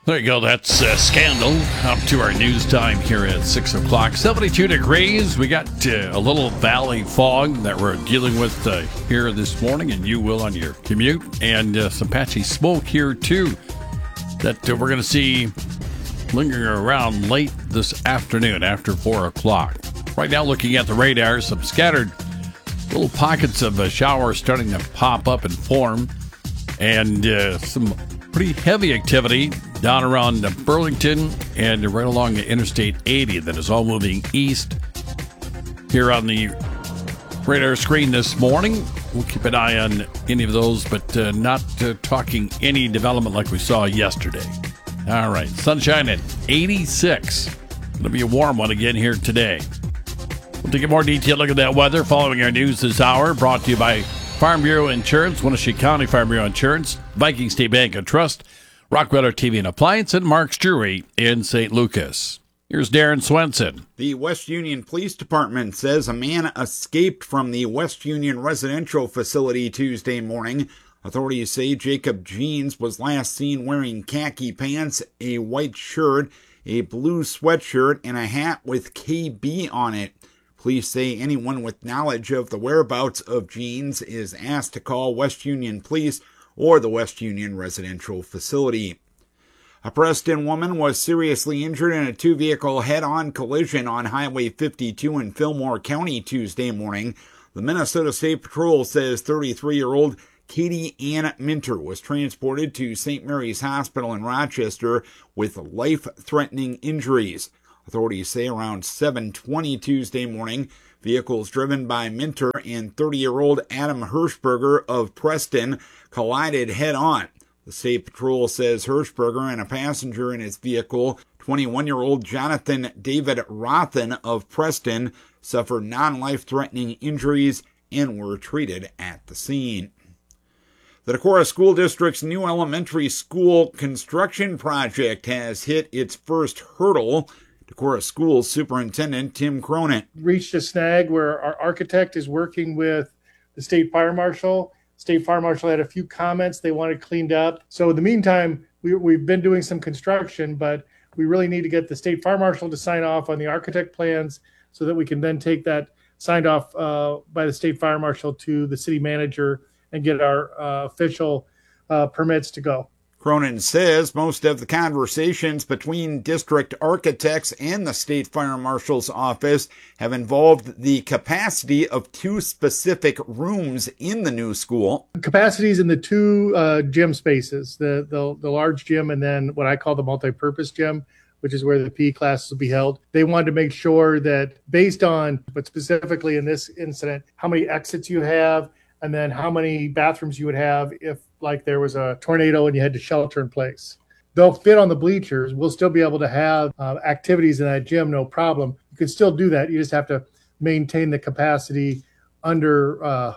There you go. That's Scandal. Up to our news time here at 6 o'clock. 72 degrees. We got a little valley fog that we're dealing with here this morning, and you will on your commute. And some patchy smoke here, too, that we're going to see lingering around late this afternoon after 4 o'clock. Right now, looking at the radar, some scattered little pockets of showers starting to pop up and form, and some pretty heavy activity down around Burlington and right along Interstate 80 that is all moving east. Here on the radar screen this morning, we'll keep an eye on any of those, but not talking any development like we saw yesterday. All right, sunshine at 86. It'll be a warm one again here today. We'll take a more detailed look at that weather following our news this hour, brought to you by Farm Bureau Insurance, Winnebago County Farm Bureau Insurance, Viking State Bank and Trust, Rockefeller TV and Appliance, and Mark's Jewelry in St. Lucas. Here's Darren Swenson. The West Union Police Department says a man escaped from the West Union residential facility Tuesday morning. Authorities say Jacob Jeans was last seen wearing khaki pants, a white shirt, a blue sweatshirt, and a hat with KB on it. Police say anyone with knowledge of the whereabouts of Jeans is asked to call West Union Police or the West Union residential facility. A Preston woman was seriously injured in a two-vehicle head-on collision on Highway 52 in Fillmore County Tuesday morning. The Minnesota State Patrol says 33-year-old Katie Ann Minter was transported to St. Mary's Hospital in Rochester with life-threatening injuries. Authorities say around 7:20 Tuesday morning, vehicles driven by Minter and 30-year-old Adam Hirschberger of Preston collided head-on. The State Patrol says Hirschberger and a passenger in his vehicle, 21-year-old Jonathan David Rothen of Preston, suffered non-life-threatening injuries and were treated at the scene. The Decorah School District's new elementary school construction project has hit its first hurdle. Decorah Schools Superintendent Tim Cronin reached a snag where our architect is working with the State Fire Marshal. State Fire Marshal had a few comments they wanted cleaned up. So in the meantime, we've been doing some construction, but we really need to get the State Fire Marshal to sign off on the architect plans so that we can then take that signed off by the State Fire Marshal to the city manager and get our official permits to go. Cronin says most of the conversations between district architects and the State Fire Marshal's office have involved the capacity of two specific rooms in the new school. Capacities in the two gym spaces, the large gym and then what I call the multi-purpose gym, which is where the PE classes will be held. They wanted to make sure that based on, but specifically in this incident, how many exits you have, and then how many bathrooms you would have if like there was a tornado and you had to shelter in place. They'll fit on the bleachers. We'll still be able to have activities in that gym, no problem. You can still do that. You just have to maintain the capacity under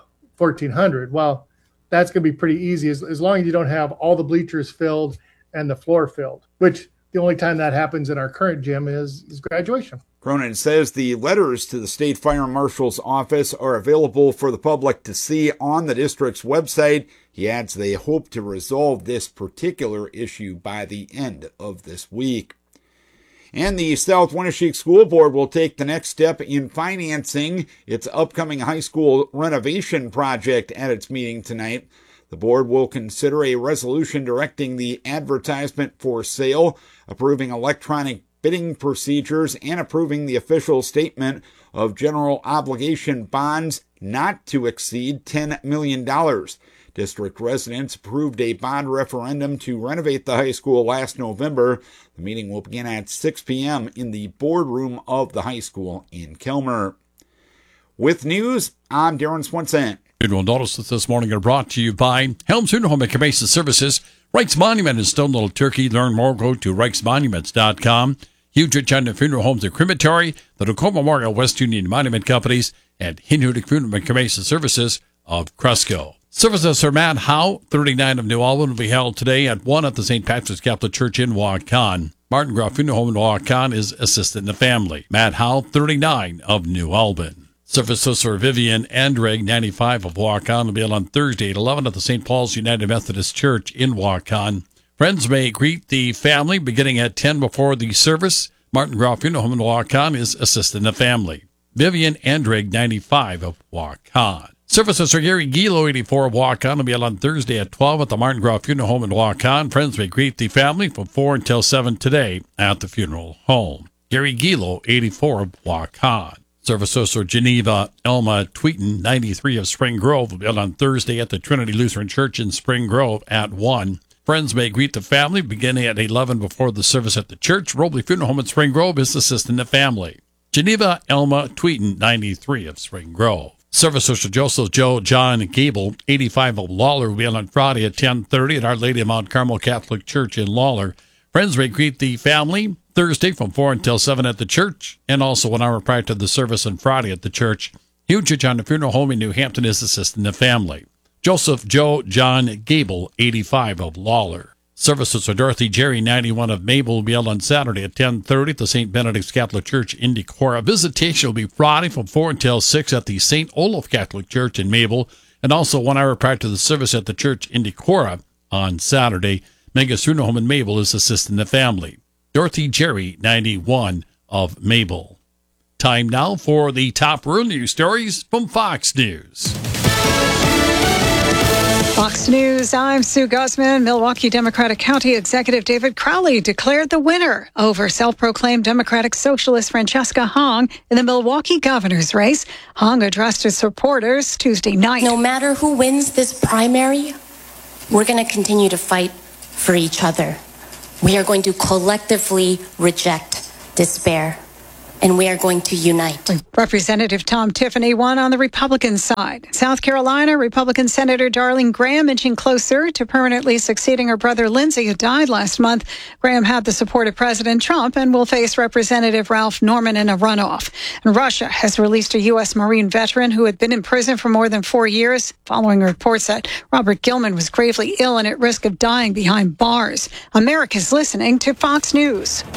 1,400. Well, that's going to be pretty easy as long as you don't have all the bleachers filled and the floor filled, which the only time that happens in our current gym is graduation. Cronin says the letters to the State Fire Marshal's office are available for the public to see on the district's website. He adds they hope to resolve this particular issue by the end of this week. And the South Winnebago School Board will take the next step in financing its upcoming high school renovation project at its meeting tonight. The board will consider a resolution directing the advertisement for sale, approving electronic bidding procedures, and approving the official statement of general obligation bonds not to exceed $10 million. District residents approved a bond referendum to renovate the high school last November. The meeting will begin at 6 p.m. in the boardroom of the high school in Kilmer. With news, I'm Darren Swenson. You'll notice that this morning are brought to you by Helms Funeral Home and Cremation Services, Reich's Monument in Stone Little Turkey. Learn more, go to reichsmonuments.com. Huge China Funeral Homes and Crematory, the Tacoma Memorial West Union Monument Companies, and Hinhudik Funeral and Cremation Services of Cresco. Services for Matt Howe, 39 of New Albin, will be held today at 1 at the St. Patrick's Catholic Church in Waukon. Martin Groff Funeral Home in Waukon is assistant in the family. Matt Howe, 39 of New Albin. Services for Vivian Andreg, 95 of Waukon, will be held on Thursday at 11 at the St. Paul's United Methodist Church in Waukon. Friends may greet the family beginning at 10 before the service. Martin Groff Funeral Home in Waukon is assisting the family. Vivian Andrig, 95 of Waukon. Services for Gary Gilo, 84 of Waukon, will be held on Thursday at 12 at the Martin Groff Funeral Home in Waukon. Friends may greet the family from 4 until 7 today at the funeral home. Gary Gilo, 84 of Waukon. Services for Geneva Elma Tweeton, 93 of Spring Grove, will be held on Thursday at the Trinity Lutheran Church in Spring Grove at 1. Friends may greet the family beginning at 11 before the service at the church. Robley Funeral Home in Spring Grove is assisting the family. Geneva Elma Tweeton, 93 of Spring Grove. Services for Joseph Joe John Gable, 85 of Lawler, will be on Friday at 10:30 at Our Lady of Mount Carmel Catholic Church in Lawler. Friends may greet the family Thursday from 4 until 7 at the church, and also 1 hour prior to the service on Friday at the church. Hugh John Funeral Home in New Hampton is assisting the family. Joseph Joe John Gable, 85 of Lawler. Services for Dorothy Jerry, 91 of Mabel, will be held on Saturday at 10:30 at the St. Benedict's Catholic Church in Decorah. Visitation will be Friday from 4 until 6 at the St. Olaf Catholic Church in Mabel, and also 1 hour prior to the service at the church in Decorah on Saturday. Mega's Funeral Home in Mabel is assisting the family. Dorothy Jerry, 91 of Mabel. Time now for the top rural news stories from Fox News. Fox News, I'm Sue Guzman. Milwaukee Democratic County Executive David Crowley declared the winner over self-proclaimed Democratic Socialist Francesca Hong in the Milwaukee governor's race. Hong addressed his supporters Tuesday night. No matter who wins this primary, we're going to continue to fight for each other. We are going to collectively reject despair, and we are going to unite. Representative Tom Tiffany won on the Republican side. South Carolina Republican Senator Darlene Graham inching closer to permanently succeeding her brother Lindsey, who died last month. Graham had the support of President Trump and will face Representative Ralph Norman in a runoff. And Russia has released a U.S. Marine veteran who had been in prison for more than 4 years, following reports that Robert Gilman was gravely ill and at risk of dying behind bars. America's listening to Fox News.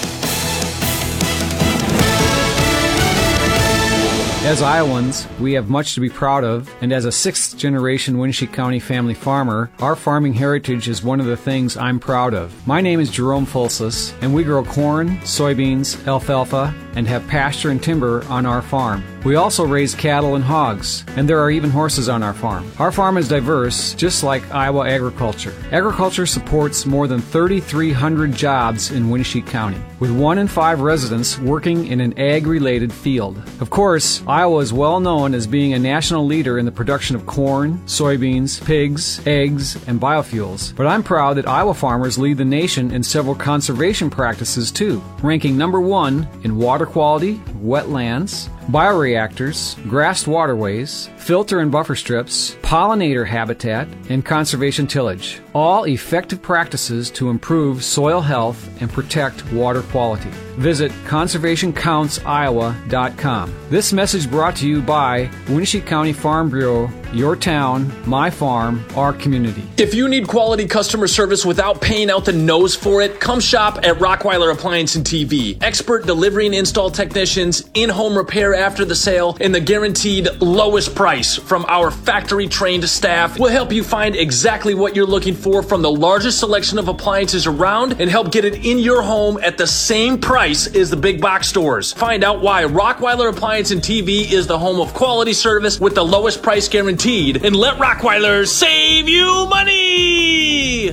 As Iowans, we have much to be proud of, and as a sixth-generation Winnebago County family farmer, our farming heritage is one of the things I'm proud of. My name is Jerome Fulsus, and we grow corn, soybeans, alfalfa, and have pasture and timber on our farm. We also raise cattle and hogs, and there are even horses on our farm. Our farm is diverse, just like Iowa agriculture. Agriculture supports more than 3,300 jobs in Winnebago County, with 1 in 5 residents working in an ag-related field. Of course, Iowa is well known as being a national leader in the production of corn, soybeans, pigs, eggs, and biofuels. But I'm proud that Iowa farmers lead the nation in several conservation practices too, ranking number 1 in water quality, wetlands, bioreactors, grassed waterways, filter and buffer strips, pollinator habitat, and conservation tillage. All effective practices to improve soil health and protect water quality. Visit conservationcountsiowa.com. This message brought to you by Winnebago County Farm Bureau, your town, my farm, our community. If you need quality customer service without paying out the nose for it, come shop at Rockweiler Appliance and TV. Expert delivery and install technicians, in-home repair after the sale, and the guaranteed lowest price from our factory-trained staff will help you find exactly what you're looking for from the largest selection of appliances around and help get it in your home at the same price as the big box stores. Find out why Rockweiler Appliance and TV is the home of quality service with the lowest price guaranteed, and let Rockweiler save you money!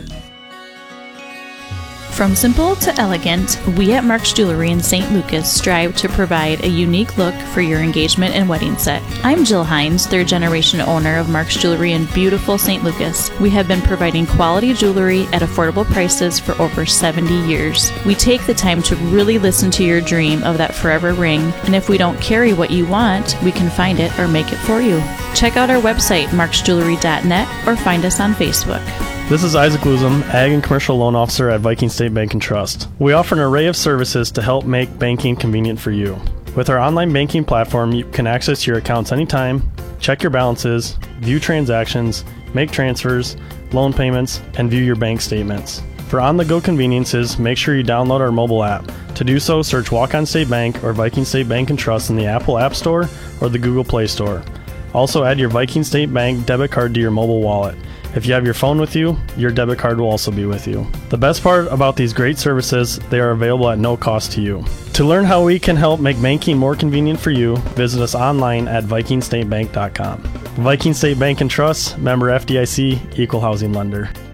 From simple to elegant, we at Mark's Jewelry in St. Lucas strive to provide a unique look for your engagement and wedding set. I'm Jill Hines, third generation owner of Mark's Jewelry in beautiful St. Lucas. We have been providing quality jewelry at affordable prices for over 70 years. We take the time to really listen to your dream of that forever ring, and if we don't carry what you want, we can find it or make it for you. Check out our website, marksjewelry.net, or find us on Facebook. This is Isaac Luzum, Ag and Commercial Loan Officer at Viking State Bank and Trust. We offer an array of services to help make banking convenient for you. With our online banking platform, you can access your accounts anytime, check your balances, view transactions, make transfers, loan payments, and view your bank statements. For on-the-go conveniences, make sure you download our mobile app. To do so, search Walk-On State Bank or Viking State Bank and Trust in the Apple App Store or the Google Play Store. Also add your Viking State Bank debit card to your mobile wallet. If you have your phone with you, your debit card will also be with you. The best part about these great services, they are available at no cost to you. To learn how we can help make banking more convenient for you, visit us online at vikingstatebank.com. Viking State Bank and Trust, member FDIC, equal housing lender.